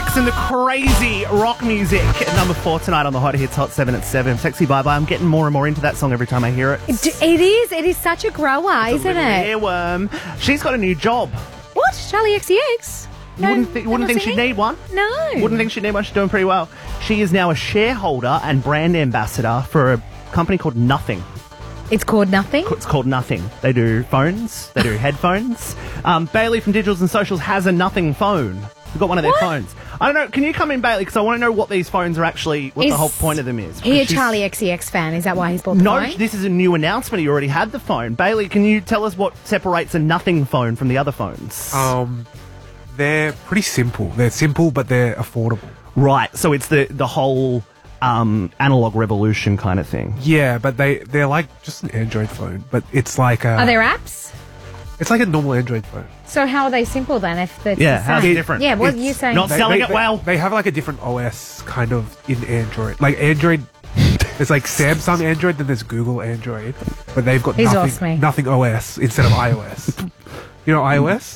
XCX and the crazy rock music at number 4 tonight on the Hot Hits Hot 7 at 7. Sexy Bye Bye. I'm getting more and more into that song every time I hear it. It is such a grower, isn't it? Earworm. She's got a new job. What? Charlie XCX? Wouldn't think she'd need one. No. Wouldn't think she'd need one. She's doing pretty well. She is now a shareholder and brand ambassador for a company called Nothing. It's called Nothing? It's called Nothing. They do phones. They do headphones. Bailey from Digitals and Socials has a Nothing phone. We've got one of their phones. I don't know. Can you come in, Bailey? Because I want to know what these phones are actually, what the whole point of them is. He a Charlie XCX fan? Is that why he's bought the phone? No, this is a new announcement. He already had the phone. Bailey, can you tell us what separates a Nothing phone from the other phones? They're pretty simple. They're simple, but they're affordable. Right. So it's the whole analog revolution kind of thing. Yeah, but they're like just an Android phone, but it's like Are there apps? It's like a normal Android phone. So how are they simple then? If it's how's it different? Yeah, what are you saying? Not selling it well. They have like a different OS kind of in Android. Like Android, there's like Samsung Android, then there's Google Android, but they've got nothing OS instead of iOS. You know iOS?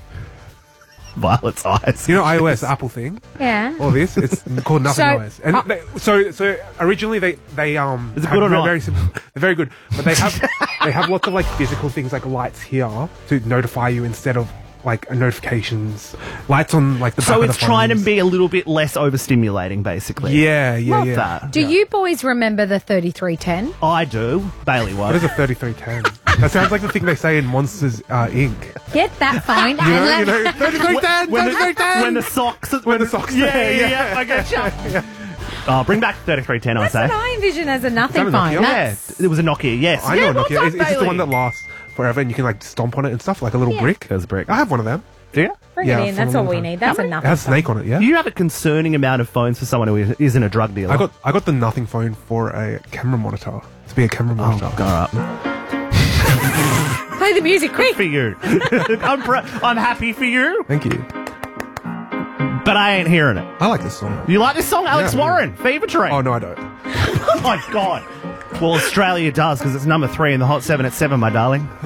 Violet's eyes. You know iOS, the Apple thing? Yeah. All this, it's called Nothing OS. And so originally they is it good or not? Very simple. They're very good, but they have lots of like physical things like lights here to notify you instead of like notifications. Lights on like the back So of it's the trying to phones. be a little bit less overstimulating, basically. Yeah. Love that. Do you boys remember the 3310? I do. Bailey What won't. is a 3310? That sounds like the thing they say in Monsters Inc. Get that phone. You know, 3310, when 3310. the socks. When the socks. Yeah. I get you. Oh, bring back 3310, I That's say. what I envision as a Nothing Is that a phone. Nokia? Yeah, it was a Nokia, yes. I know what's Nokia. up, Is it the Bailey? one that lasts forever and you can like stomp on it and stuff, like a little brick? There's a brick. I have one of them. Do you? Bring Yeah, it in. That's from a all long we time. need. That's a It Nothing has Snake on it, yeah? You have a concerning amount of phones for someone who isn't a drug dealer. I got the Nothing phone for a camera monitor. To be a camera monitor. Go up. Play the music, quick. For you. I'm happy for you, Thank you. but I ain't hearing it. I like this song. You like this song? Alex Yeah, I do. Warren, Fever Train. Oh, no, I don't. Oh, my God. Well, Australia does, because it's number 3 in the Hot 7 at 7, my darling.